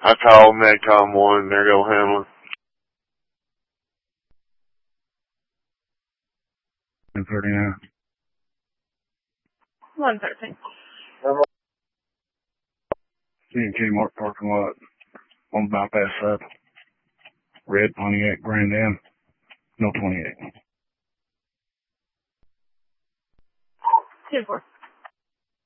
I called Medcom 1, they're going to handle it. 139. 113. C&K Mark parking lot. On bypass side. Red Pontiac Grand Am. No 28. 2-4.